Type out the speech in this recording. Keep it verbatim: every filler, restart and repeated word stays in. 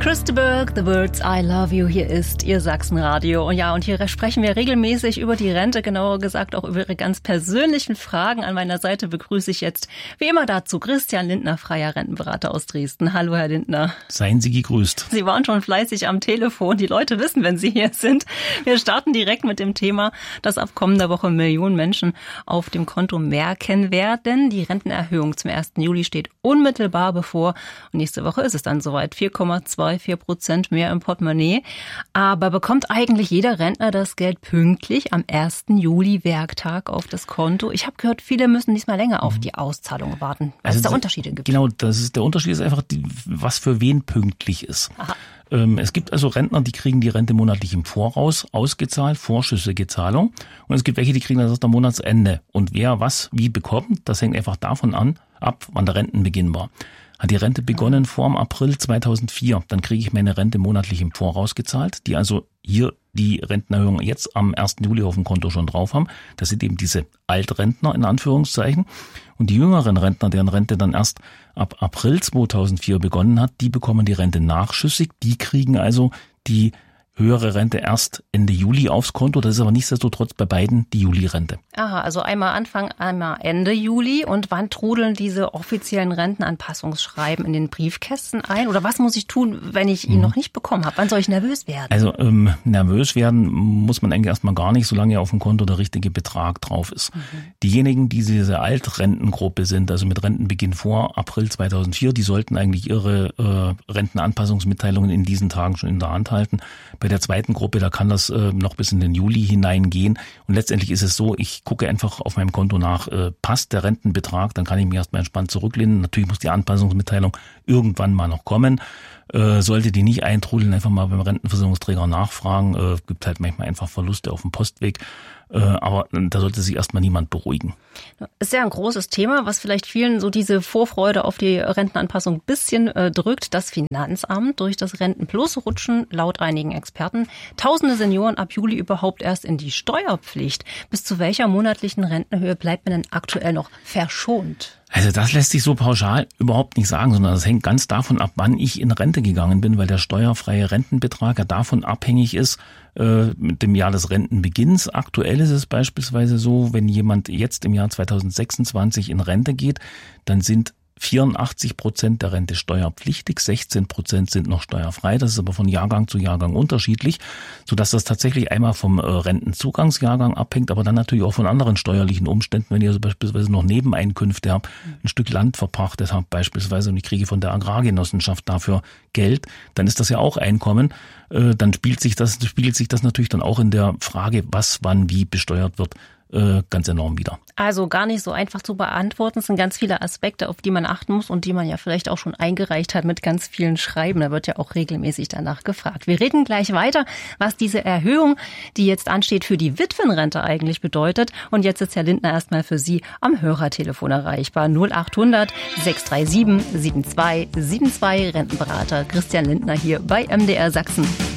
Christeberg, The Words I Love You. Hier ist Ihr Sachsenradio. Und ja, und hier sprechen wir regelmäßig über die Rente, genauer gesagt auch über Ihre ganz persönlichen Fragen. An meiner Seite begrüße ich jetzt wie immer dazu Christian Lindner, freier Rentenberater aus Dresden. Hallo, Herr Lindner. Seien Sie gegrüßt. Sie waren schon fleißig am Telefon. Die Leute wissen, wenn Sie hier sind. Wir starten direkt mit dem Thema, dass ab kommender Woche Millionen Menschen auf dem Konto merken werden. Die Rentenerhöhung zum ersten Juli steht unmittelbar bevor. Und nächste Woche ist es dann soweit. vier Komma zwei vier Prozent mehr im Portemonnaie. Aber bekommt eigentlich jeder Rentner das Geld pünktlich am ersten Juli Werktag auf das Konto? Ich habe gehört, viele müssen diesmal länger auf die Auszahlung warten, weil also es da Unterschiede gibt. Genau, das ist, der Unterschied ist einfach, die, was für wen pünktlich ist. Aha. Ähm, es gibt also Rentner, die kriegen die Rente monatlich im Voraus ausgezahlt, vorschüssige Zahlung. Und es gibt welche, die kriegen das erst am Monatsende. Und wer was wie bekommt, das hängt einfach davon an, ab, wann der Rentenbeginn war. Hat die Rente begonnen vor dem April zweitausendvier, dann kriege ich meine Rente monatlich im Voraus gezahlt, die also hier die Rentenerhöhung jetzt am ersten Juli auf dem Konto schon drauf haben. Das sind eben diese Altrentner in Anführungszeichen. Und die jüngeren Rentner, deren Rente dann erst ab April zweitausendvier begonnen hat, die bekommen die Rente nachschüssig. Die kriegen also die höhere Rente erst Ende Juli aufs Konto. Das ist aber nichtsdestotrotz bei beiden die Juli-Rente. Aha, also einmal Anfang, einmal Ende Juli. Und wann trudeln diese offiziellen Rentenanpassungsschreiben in den Briefkästen ein? Oder was muss ich tun, wenn ich ihn mhm. noch nicht bekommen habe? Wann soll ich nervös werden? Also ähm, nervös werden muss man eigentlich erstmal gar nicht, solange auf dem Konto der richtige Betrag drauf ist. Mhm. Diejenigen, die diese Altrentengruppe sind, also mit Rentenbeginn vor April zweitausendvier, die sollten eigentlich ihre äh, Rentenanpassungsmitteilungen in diesen Tagen schon in der Hand halten. Bei der zweiten Gruppe, da kann das äh, noch bis in den Juli hineingehen. Und letztendlich ist es so, ich gucke einfach auf meinem Konto nach, äh, passt der Rentenbetrag, dann kann ich mich erstmal entspannt zurücklehnen. Natürlich muss die Anpassungsmitteilung irgendwann mal noch kommen. Äh, sollte die nicht eintrudeln, einfach mal beim Rentenversicherungsträger nachfragen. Äh, gibt halt manchmal einfach Verluste auf dem Postweg. Äh, aber da sollte sich erstmal niemand beruhigen. Das ist ja ein großes Thema, was vielleicht vielen so diese Vorfreude auf die Rentenanpassung ein bisschen äh, drückt. Das Finanzamt. Durch das Rentenplus rutschen laut einigen Experten tausende Senioren ab Juli überhaupt erst in die Steuerpflicht. Bis zu welcher monatlichen Rentenhöhe bleibt man denn aktuell noch verschont? Also das lässt sich so pauschal überhaupt nicht sagen, sondern das hängt ganz davon ab, wann ich in Rente gegangen bin, weil der steuerfreie Rentenbetrag ja davon abhängig ist, äh, mit dem Jahr des Rentenbeginns. Aktuell ist es beispielsweise so, wenn jemand jetzt im Jahr zweitausendsechsundzwanzig in Rente geht, dann sind vierundachtzig Prozent der Rente steuerpflichtig, sechzehn Prozent sind noch steuerfrei. Das ist aber von Jahrgang zu Jahrgang unterschiedlich, sodass das tatsächlich einmal vom äh, Rentenzugangsjahrgang abhängt, aber dann natürlich auch von anderen steuerlichen Umständen. Wenn ich also beispielsweise noch Nebeneinkünfte habe, ein Stück Land verpachtet habe beispielsweise und ich kriege von der Agrargenossenschaft dafür Geld, dann ist das ja auch Einkommen. Äh, dann spielt sich das, spiegelt sich das natürlich dann auch in der Frage, was wann wie besteuert wird, ganz enorm wieder. Also gar nicht so einfach zu beantworten. Es sind ganz viele Aspekte, auf die man achten muss und die man ja vielleicht auch schon eingereicht hat mit ganz vielen Schreiben. Da wird ja auch regelmäßig danach gefragt. Wir reden gleich weiter, was diese Erhöhung, die jetzt ansteht, für die Witwenrente eigentlich bedeutet. Und jetzt ist Herr Lindner erstmal für Sie am Hörertelefon erreichbar. null achthundert sechs drei sieben sieben zwei sieben zwei Rentenberater Christian Lindner hier bei M D R Sachsen.